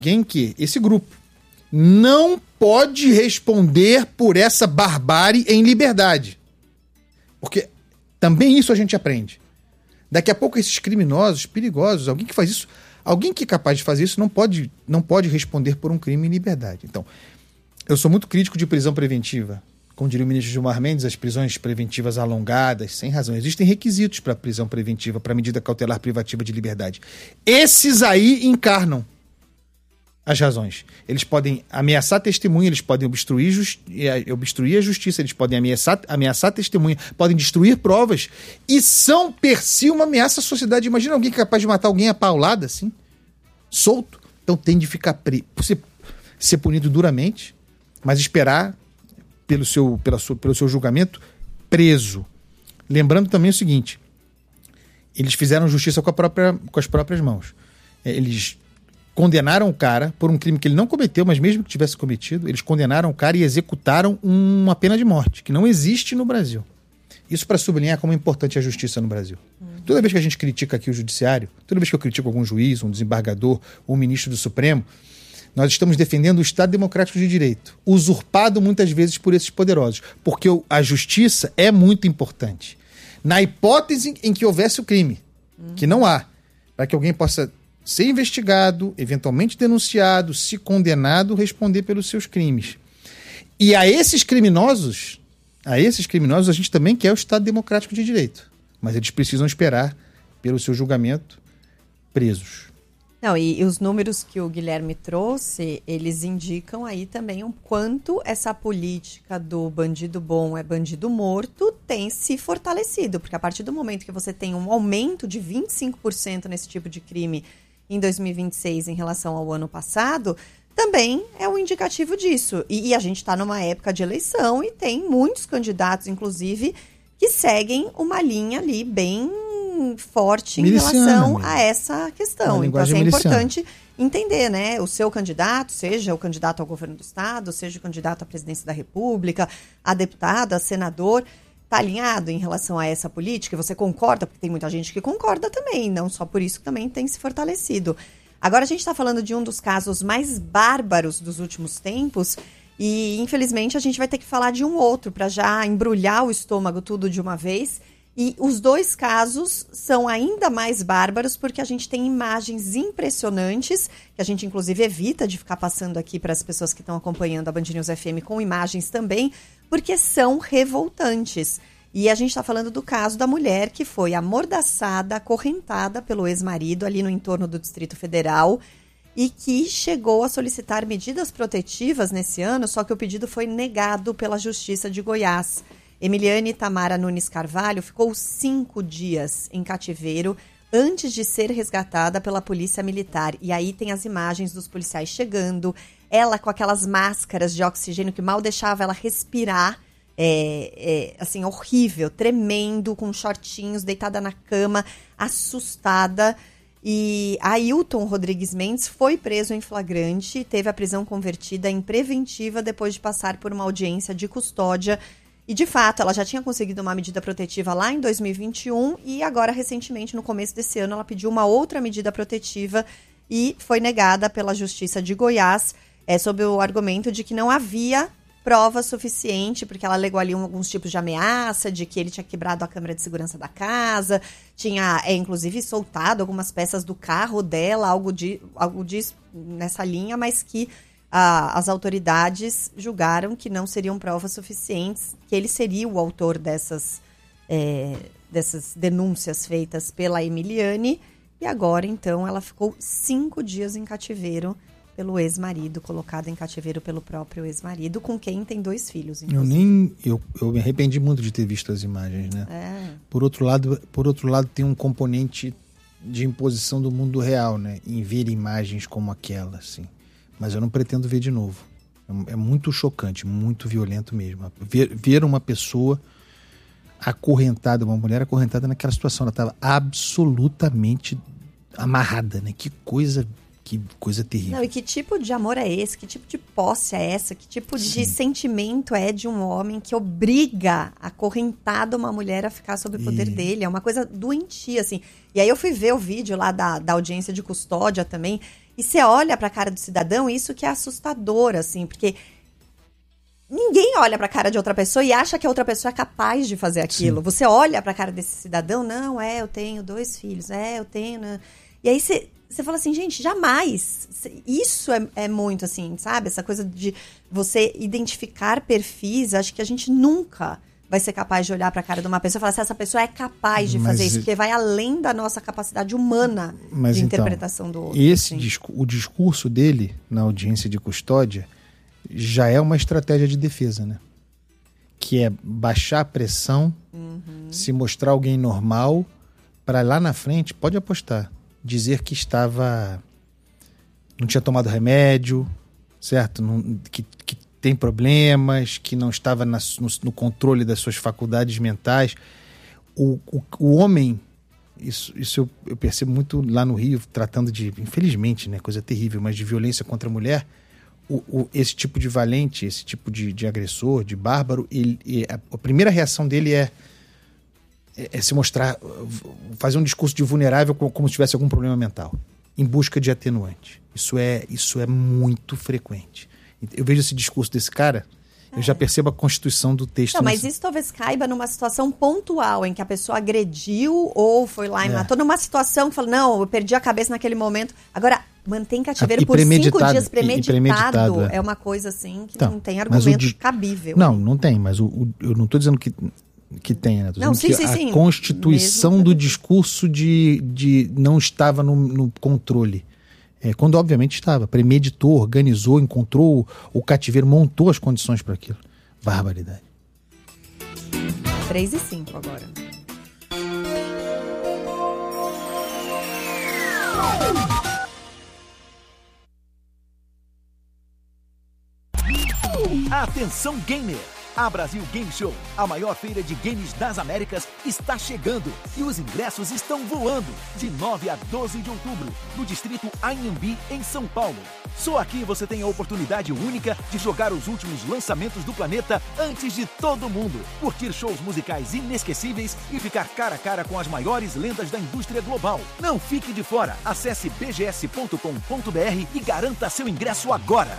alguém que esse grupo não pode responder por essa barbárie em liberdade. Porque também isso a gente aprende. Daqui a pouco esses criminosos, perigosos, alguém que faz isso, alguém que é capaz de fazer isso não pode responder por um crime em liberdade. Então, eu sou muito crítico de prisão preventiva. Como diria o ministro Gilmar Mendes, as prisões preventivas alongadas, sem razão. Existem requisitos para prisão preventiva, para medida cautelar privativa de liberdade. Esses aí encarnam as razões. Eles podem ameaçar testemunha, eles podem obstruir a justiça, eles podem ameaçar testemunha, podem destruir provas e são, per si, uma ameaça à sociedade. Imagina alguém que é capaz de matar alguém a paulada, assim, solto. Então tem de ficar ser punido duramente, mas esperar pelo seu julgamento preso. Lembrando também o seguinte, eles fizeram justiça com as próprias mãos. Eles condenaram o cara por um crime que ele não cometeu, mas mesmo que tivesse cometido, eles condenaram o cara e executaram uma pena de morte, que não existe no Brasil. Isso para sublinhar como é importante a justiça no Brasil. Toda vez que a gente critica aqui o judiciário, toda vez que eu critico algum juiz, um desembargador, um ministro do Supremo, nós estamos defendendo o Estado Democrático de Direito, usurpado muitas vezes por esses poderosos, porque a justiça é muito importante. Na hipótese em que houvesse o crime, que não há, para que alguém possa ser investigado, eventualmente denunciado, se condenado, responder pelos seus crimes. E a esses criminosos a gente também quer o Estado Democrático de Direito, mas eles precisam esperar pelo seu julgamento presos. Não, e os números que o Guilherme trouxe, eles indicam aí também o quanto essa política do bandido bom é bandido morto tem se fortalecido, porque a partir do momento que você tem um aumento de 25% nesse tipo de crime em 2026 em relação ao ano passado, também é um indicativo disso. E a gente está numa época de eleição e tem muitos candidatos, inclusive, que seguem uma linha ali bem forte miliciana, em relação mesmo a essa questão. Então, assim, é importante entender, né? O seu candidato, seja o candidato ao governo do estado, seja o candidato à presidência da República, a deputada, a senador, está alinhado em relação a essa política? Você concorda? Porque tem muita gente que concorda também, não só por isso que também tem se fortalecido. Agora a gente está falando de um dos casos mais bárbaros dos últimos tempos e, infelizmente, a gente vai ter que falar de um outro para já embrulhar o estômago tudo de uma vez. E os dois casos são ainda mais bárbaros porque a gente tem imagens impressionantes, que a gente inclusive evita de ficar passando aqui para as pessoas que estão acompanhando a Band News FM com imagens também, porque são revoltantes. E a gente está falando do caso da mulher que foi amordaçada, acorrentada pelo ex-marido ali no entorno do Distrito Federal e que chegou a solicitar medidas protetivas nesse ano, só que o pedido foi negado pela Justiça de Goiás. Emiliane Tamara Nunes Carvalho ficou 5 dias em cativeiro antes de ser resgatada pela polícia militar. E aí tem as imagens dos policiais chegando, ela com aquelas máscaras de oxigênio que mal deixava ela respirar, assim, horrível, tremendo, com shortinhos, deitada na cama, assustada. E Ailton Rodrigues Mendes foi preso em flagrante, teve a prisão convertida em preventiva depois de passar por uma audiência de custódia. E, de fato, ela já tinha conseguido uma medida protetiva lá em 2021 e agora, recentemente, no começo desse ano, ela pediu uma outra medida protetiva e foi negada pela Justiça de Goiás, sob o argumento de que não havia prova suficiente, porque ela alegou ali alguns tipos de ameaça, de que ele tinha quebrado a câmera de segurança da casa, tinha, inclusive, soltado algumas peças do carro dela, algo disso nessa linha, mas que as autoridades julgaram que não seriam provas suficientes, que ele seria o autor dessas denúncias feitas pela Emiliane. E agora, então, ela ficou 5 dias em cativeiro pelo ex-marido, colocada em cativeiro pelo próprio ex-marido, com quem tem 2 filhos. Eu me arrependi muito de ter visto as imagens, né? Por outro lado, tem um componente de imposição do mundo real, né? Em ver imagens como aquela, assim. Mas eu não pretendo ver de novo. É muito chocante, muito violento mesmo. Ver uma pessoa acorrentada, uma mulher acorrentada naquela situação. Ela estava absolutamente amarrada, né? Que coisa terrível. Não, e que tipo de amor é esse? Que tipo de posse é essa? Que tipo de sentimento é de um homem que obriga acorrentada uma mulher a ficar sob o poder dele? É uma coisa doentia, assim. E aí eu fui ver o vídeo lá da audiência de custódia também. E você olha para a cara do cidadão, isso que é assustador, assim, porque ninguém olha para a cara de outra pessoa e acha que a outra pessoa é capaz de fazer aquilo. Sim. Você olha para a cara desse cidadão, não, eu tenho 2 filhos, eu tenho... Né? E aí você fala assim, gente, jamais. Isso é muito assim, sabe? Essa coisa de você identificar perfis, acho que a gente nunca vai ser capaz de olhar para a cara de uma pessoa e falar se essa pessoa é capaz de fazer isso, porque vai além da nossa capacidade humana de interpretação do outro. O discurso dele na audiência de custódia já é uma estratégia de defesa, né? Que é baixar a pressão, se mostrar alguém normal, para lá na frente, pode apostar, dizer que não tinha tomado remédio, certo? Que tem problemas, que não estava no controle das suas faculdades mentais. O homem, isso eu percebo muito lá no Rio, tratando de, infelizmente, né, coisa terrível, mas de violência contra a mulher, esse tipo de valente, esse tipo de agressor, de bárbaro, a primeira reação dele é se mostrar, fazer um discurso de vulnerável como se tivesse algum problema mental, em busca de atenuante. Isso é muito frequente. Eu vejo esse discurso desse cara, eu já percebo a constituição do texto. Não, mas isso talvez caiba numa situação pontual, em que a pessoa agrediu ou foi lá e matou. Numa situação que fala, não, eu perdi a cabeça naquele momento. Agora, mantém cativeiro por 5 dias premeditado. É uma coisa assim que não tem argumento cabível. Não tem, mas eu não estou dizendo que tenha, né? Tô dizendo que a constituição do discurso de não estava no controle. Quando obviamente estava, premeditou, organizou, encontrou o cativeiro, montou as condições para aquilo. Barbaridade. 3:05 agora. Atenção gamer! A Brasil Game Show, a maior feira de games das Américas, está chegando e os ingressos estão voando de 9 a 12 de outubro, no distrito Anhembi, em São Paulo. Só aqui você tem a oportunidade única de jogar os últimos lançamentos do planeta antes de todo mundo, curtir shows musicais inesquecíveis e ficar cara a cara com as maiores lendas da indústria global. Não fique de fora, acesse bgs.com.br e garanta seu ingresso agora.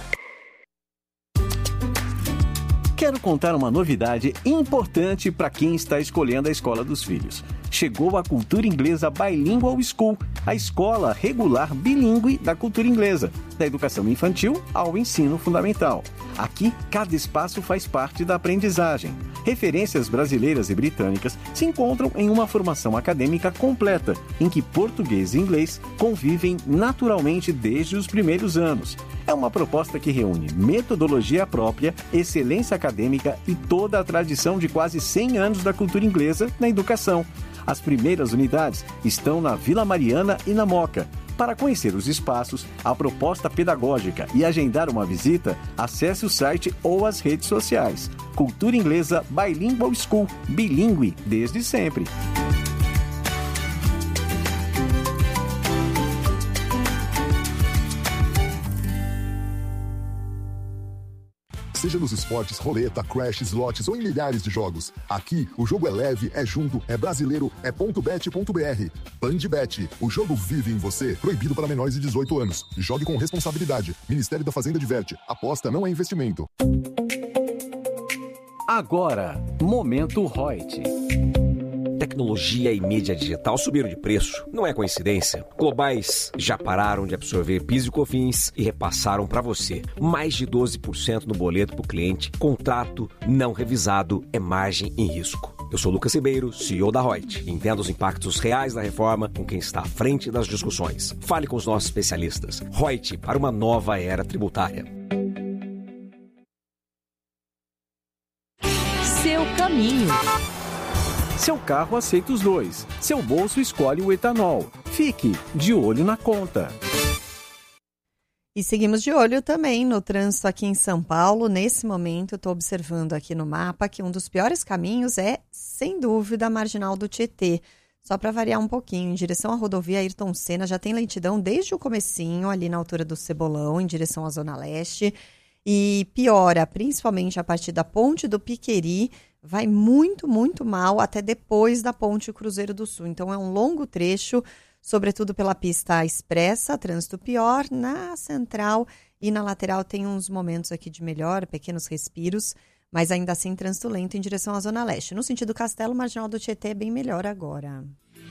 Quero contar uma novidade importante para quem está escolhendo a escola dos filhos. Chegou a Cultura Inglesa Bilingual School, a escola regular bilíngue da cultura inglesa, da educação infantil ao ensino fundamental. Aqui, cada espaço faz parte da aprendizagem. Referências brasileiras e britânicas se encontram em uma formação acadêmica completa, em que português e inglês convivem naturalmente desde os primeiros anos. É uma proposta que reúne metodologia própria, excelência acadêmica e toda a tradição de quase 100 anos da cultura inglesa na educação. As primeiras unidades estão na Vila Mariana e na Moca. Para conhecer os espaços, a proposta pedagógica e agendar uma visita, acesse o site ou as redes sociais. Cultura Inglesa Bilingual School, bilíngue desde sempre. Seja nos esportes, roleta, crash, slots ou em milhares de jogos. Aqui, o jogo é leve, é junto, é brasileiro, é .bet.br. Bandbet, o jogo vive em você. Proibido para menores de 18 anos. Jogue com responsabilidade. Ministério da Fazenda diverte. Aposta não é investimento. Agora, Momento Reut. Tecnologia e mídia digital subiram de preço. Não é coincidência. Globais já pararam de absorver PIS e COFINS e repassaram para você mais de 12% no boleto para o cliente. Contrato não revisado é margem em risco. Eu sou Lucas Ribeiro, CEO da Reut. Entenda os impactos reais da reforma com quem está à frente das discussões. Fale com os nossos especialistas. Reut, para uma nova era tributária. Seu caminho. Seu carro aceita os dois. Seu bolso escolhe o etanol. Fique de olho na conta. E seguimos de olho também no trânsito aqui em São Paulo. Nesse momento, eu estou observando aqui no mapa que um dos piores caminhos é, sem dúvida, a Marginal do Tietê. Só para variar um pouquinho, em direção à rodovia Ayrton Senna, já tem lentidão desde o comecinho, ali na altura do Cebolão, em direção à Zona Leste. E piora, principalmente a partir da Ponte do Piqueri, vai muito, muito mal até depois da Ponte Cruzeiro do Sul. Então é um longo trecho sobretudo pela pista expressa, trânsito pior. Na central e na lateral tem uns momentos aqui de melhora, pequenos respiros, mas ainda assim trânsito lento em direção à Zona Leste. No sentido Castelo, Marginal do Tietê é bem melhor agora.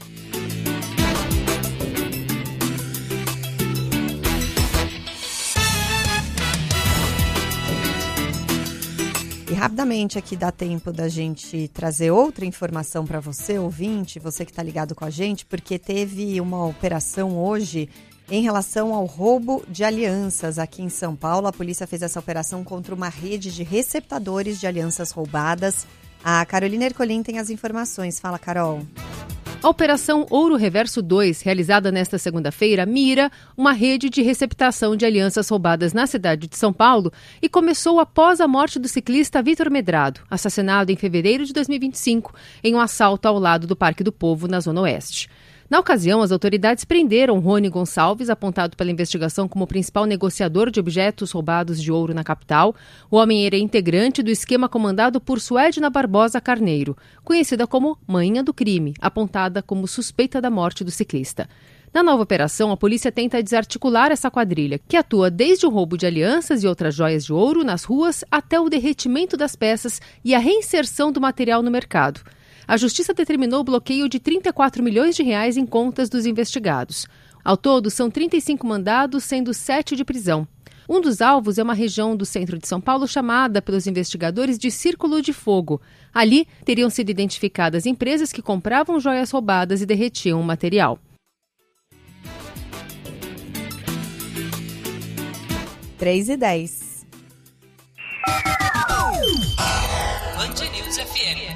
E rapidamente aqui dá tempo da gente trazer outra informação para você, ouvinte, você que está ligado com a gente, porque teve uma operação hoje em relação ao roubo de alianças aqui em São Paulo. A polícia fez essa operação contra uma rede de receptadores de alianças roubadas. A Carolina Ercolim tem as informações. Fala, Carol. A Operação Ouro Reverso 2, realizada nesta segunda-feira, mira uma rede de receptação de alianças roubadas na cidade de São Paulo e começou após a morte do ciclista Vitor Medrado, assassinado em fevereiro de 2025, em um assalto ao lado do Parque do Povo, na Zona Oeste. Na ocasião, as autoridades prenderam Rony Gonçalves, apontado pela investigação como principal negociador de objetos roubados de ouro na capital. O homem era integrante do esquema comandado por Suedna Barbosa Carneiro, conhecida como Manhã do Crime, apontada como suspeita da morte do ciclista. Na nova operação, a polícia tenta desarticular essa quadrilha, que atua desde o roubo de alianças e outras joias de ouro nas ruas até o derretimento das peças e a reinserção do material no mercado. A Justiça determinou o bloqueio de 34 milhões de reais em contas dos investigados. Ao todo, são 35 mandados, sendo 7 de prisão. Um dos alvos é uma região do centro de São Paulo chamada pelos investigadores de Círculo de Fogo. Ali, teriam sido identificadas empresas que compravam joias roubadas e derretiam o material. Três e 10. Band News FM.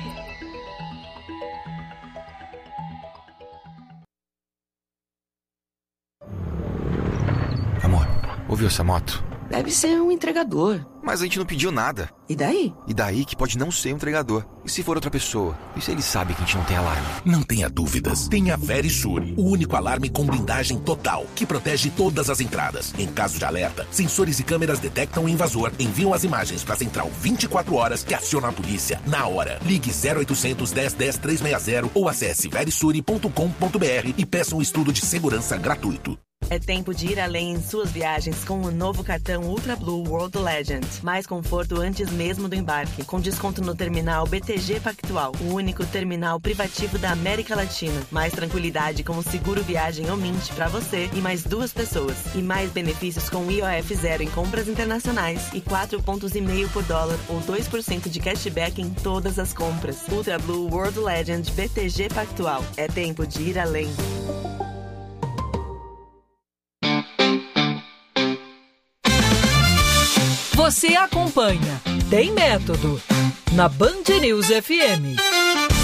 Amor, ouviu essa moto? Deve ser um entregador. Mas a gente não pediu nada. E daí? E daí que pode não ser um entregador. E se for outra pessoa? E se ele sabe que a gente não tem alarme? Não tenha dúvidas. Tem a Verisure, o único alarme com blindagem total, que protege todas as entradas. Em caso de alerta, sensores e câmeras detectam o invasor, enviam as imagens para a central 24 horas que aciona a polícia na hora. Ligue 0800 1010 360 ou acesse verisure.com.br e peça um estudo de segurança gratuito. É tempo de ir além em suas viagens com o novo cartão Ultra Blue World Legend. Mais conforto antes mesmo do embarque, com desconto no terminal BTG Pactual, o único terminal privativo da América Latina. Mais tranquilidade com o seguro viagem ou Mint para você e mais 2 pessoas. E mais benefícios com IOF zero em compras internacionais e 4,5 pontos por dólar ou 2% de cashback em todas as compras. Ultra Blue World Legend BTG Pactual. É tempo de ir além. Você acompanha Tem Método na Band News FM.